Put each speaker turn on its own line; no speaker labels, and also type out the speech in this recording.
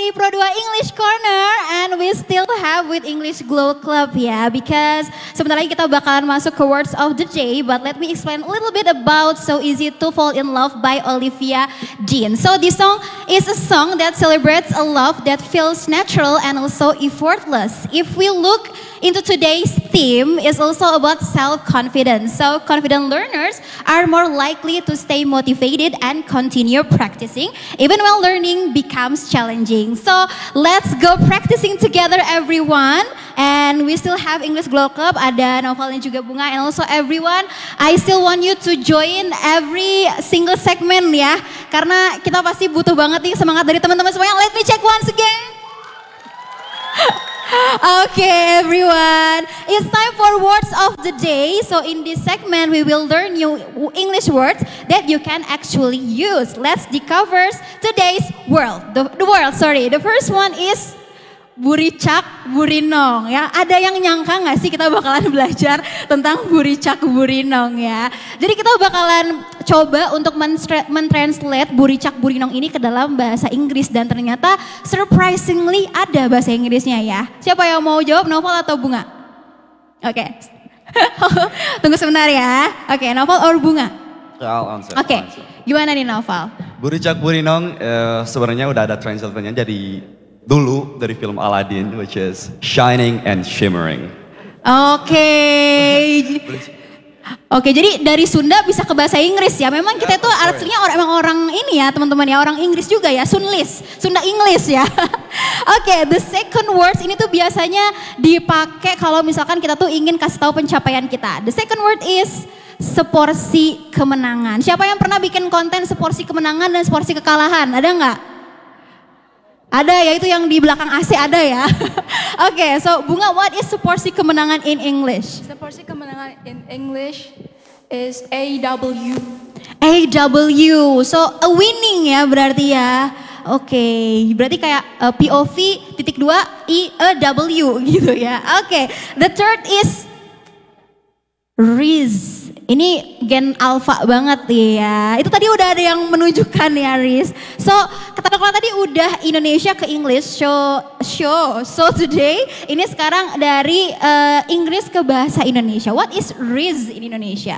di Pro 2 English Corner and we still have with English Glow Club ya, because sebentar lagi kita bakalan masuk ke words of the day, but let me explain a little bit about So Easy to Fall in Love by Olivia Dean. So this song is a song that celebrates a love that feels natural and also effortless. If we look into today's theme, is also about self-confidence. So confident learners are more likely to stay motivated and continue practicing even when learning becomes challenging. So let's go practicing together everyone. And we still have English Glow Club, ada Noval dan juga Bunga, and also everyone, I still want you to join every single segment ya, karena kita pasti butuh banget nih semangat dari teman-teman semuanya. Let me check once again. Okay, everyone, it's time for words of the day. So in this segment, we will learn new English words that you can actually use. Let's discover today's word. The first one is buricak burinong ya. Ada yang nyangka nggak sih kita bakalan belajar tentang buricak burinong ya. Jadi kita bakalan coba untuk mentranslate buricak burinong ini ke dalam bahasa Inggris, dan ternyata surprisingly ada bahasa Inggrisnya ya. Siapa yang mau jawab, Noval atau Bunga? Oke. Tunggu sebentar ya. Oke, Noval or Bunga? Oke. Gimana nih Noval?
Buricak burinong sebenarnya udah ada translate-nya jadi dulu dari film Aladdin, which is shining and shimmering.
Oke, jadi dari Sunda bisa ke bahasa Inggris ya. Memang kita itu artinya orang ini ya teman-teman ya, orang Inggris juga ya, Sunda English ya. Oke, the second words ini tuh biasanya dipakai kalau misalkan kita tuh ingin kasih tahu pencapaian kita. The second word is seporsi kemenangan. Siapa yang pernah bikin konten seporsi kemenangan dan seporsi kekalahan? Ada nggak? Ada ya, itu yang di belakang AC ada ya. Oke, so Bunga, what is seporsi kemenangan in English?
Seporsi kemenangan in English is AW.
AW, so a winning ya berarti ya. Oke, berarti kayak POV titik 2 IEW gitu ya. Oke, the third is Riz. Ini gen alpha banget ya. Itu tadi udah ada yang menunjukkan ya, Riz. So, kata-kata tadi udah Indonesia ke English show. So today ini sekarang dari Inggris ke bahasa Indonesia. What is Riz in Indonesia?